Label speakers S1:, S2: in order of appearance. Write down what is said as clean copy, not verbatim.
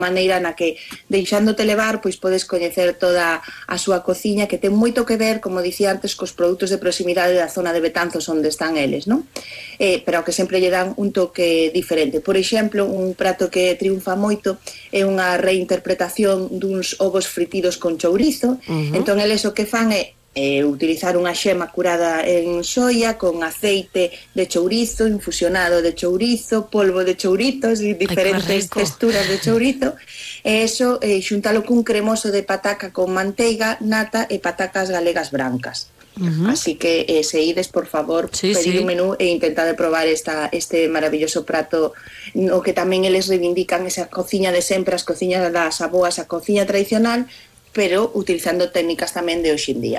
S1: maneira na que, deixándote levar, pois podes coñecer toda a súa cociña, que ten moito que ver, como dicía antes, cos produtos de proximidade da zona de Betanzos onde están eles, non? Pero que sempre lle dan un toque diferente. Por exemplo, un prato que triunfa moito é unha reinterpretación duns ovos fritidos con chourizo. Entón eles o que fan é utilizar unha xema curada en soia con aceite de chourizo, infusionado de chourizo, polvo de chourizos e diferentes texturas de chourizo, e eso xuntalo cun cremoso de pataca con manteiga, nata e patacas galegas brancas. Así que se ides, por favor, pedir un menú e intentad de probar este maravilloso prato, no que tamén eles reivindican esa cociña de sempre, as cociñas das aboas, a cociña tradicional, pero utilizando técnicas tamén de hoxe en día.